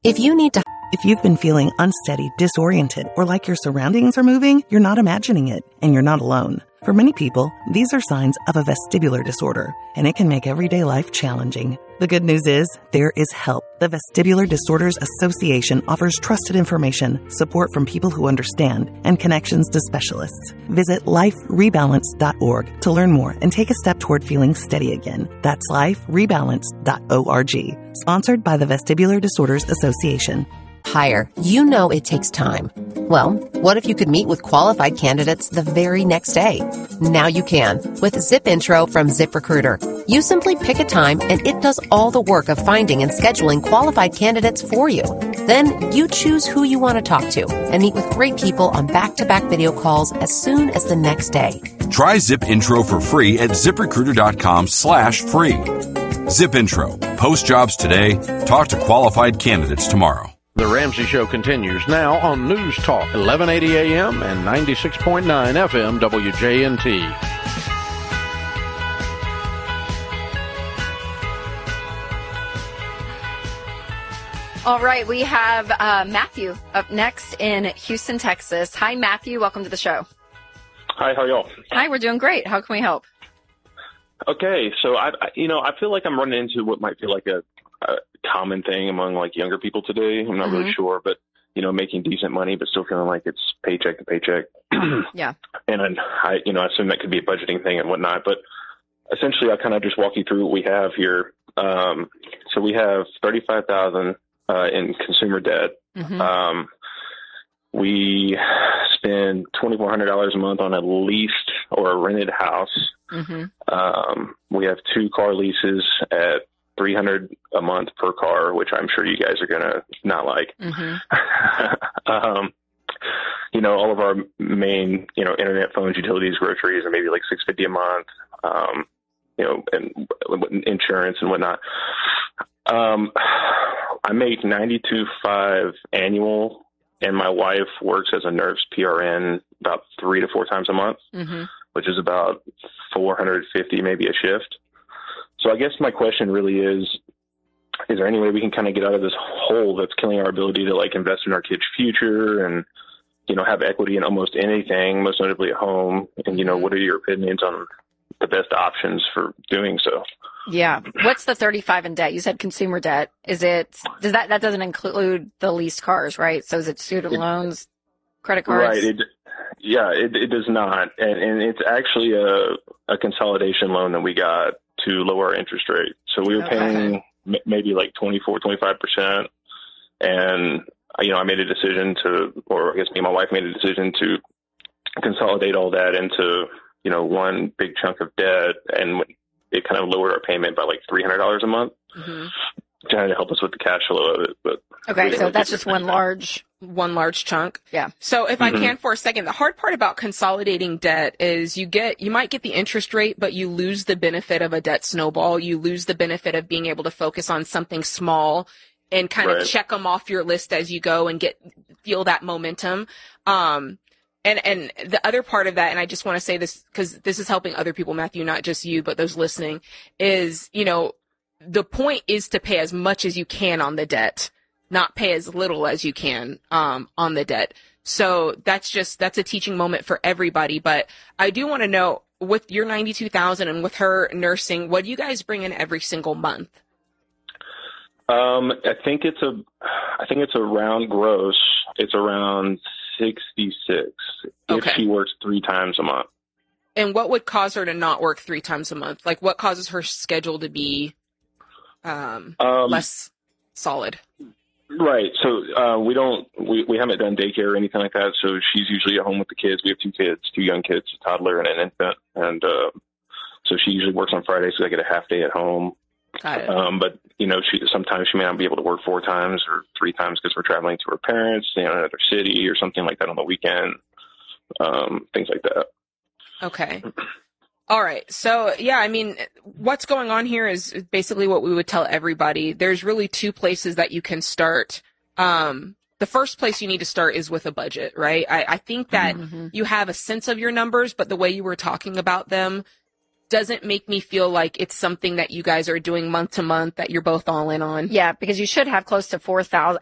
If you need to... If you've been feeling unsteady, disoriented, or like your surroundings are moving, you're not imagining it, and you're not alone. For many people, these are signs of a vestibular disorder, and it can make everyday life challenging. The good news is, there is help. The Vestibular Disorders Association offers trusted information, support from people who understand, and connections to specialists. Visit liferebalance.org to learn more and take a step toward feeling steady again. That's liferebalance.org. Sponsored by the Vestibular Disorders Association. Hire. You know it takes time. Well, what if you could meet with qualified candidates the very next day? Now you can with Zip Intro from ZipRecruiter. You simply pick a time and it does all the work of finding and scheduling qualified candidates for you. Then you choose who you want to talk to and meet with great people on back-to-back video calls as soon as the next day. Try Zip Intro for free at ZipRecruiter.com/free. Zip Intro. Post jobs today. Talk to qualified candidates tomorrow. The Ramsey Show continues now on News Talk, 1180 AM and 96.9 FM WJNT. All right, we have Matthew up next in Houston, Texas. Hi, Matthew. Welcome to the show. Hi, how are y'all? Hi, we're doing great. How can we help? Okay, so I feel like I'm running into what might feel like a common thing among like younger people today. I'm not really sure, but making decent money, but still feeling like it's paycheck to paycheck. Yeah. And I assume that could be a budgeting thing and whatnot, but essentially I'll kind of just walk you through what we have here. So we have $35,000 in consumer debt. We spend $2,400 a month on a leased or a rented house. We have 2 car leases at $300 a month per car, which I'm sure you guys are going to not like. All of our main, internet, phones, utilities, groceries are maybe like $650 a month, and insurance and whatnot. I make $92,500 annual, and my wife works as a nurse PRN about 3 to 4 times a month, which is about $450 maybe a shift. So I guess my question really is there any way we can kind of get out of this hole that's killing our ability to like invest in our kids' future and, have equity in almost anything, most notably at home? And, what are your opinions on the best options for doing so? Yeah. What's the 35 in debt? You said consumer debt. That doesn't include the leased cars, right? So is it student loans, credit cards? Right. It does not. And it's actually a consolidation loan that we got to lower our interest rate. So we were paying maybe like 24-25%. And, I made a decision or I guess me and my wife made a decision to consolidate all that into, one big chunk of debt. And it kind of lowered our payment by like $300 a month, trying to help us with the cash flow of it. But okay, so that's just one large chunk. Yeah. So if I can for a second, the hard part about consolidating debt is you might get the interest rate, but you lose the benefit of a debt snowball. You lose the benefit of being able to focus on something small and kind of check them off your list as you go and feel that momentum. And the other part of that, and I just want to say this because this is helping other people, Matthew, not just you, but those listening, is, the point is to pay as much as you can on the debt, not pay as little as you can on the debt. So that's a teaching moment for everybody. But I do want to know, with your $92,000 and with her nursing, what do you guys bring in every single month? I think it's around gross. It's around 66 if she works 3 times a month. And what would cause her to not work 3 times a month? Like, what causes her schedule to be less solid? Right. So we haven't done daycare or anything like that. So she's usually at home with the kids. We have 2 kids, 2 young kids, a toddler and an infant. And so she usually works on Fridays, so I get a half day at home. Got it. But sometimes she may not be able to work 4 times or 3 times because we're traveling to her parents, in another city or something like that on the weekend. Things like that. Okay. All right. So, yeah, I mean, what's going on here is basically what we would tell everybody. There's really 2 places that you can start. The first place you need to start is with a budget, right? I think that you have a sense of your numbers, but the way you were talking about them doesn't make me feel like it's something that you guys are doing month to month that you're both all in on. Yeah, because you should have close to $4,000.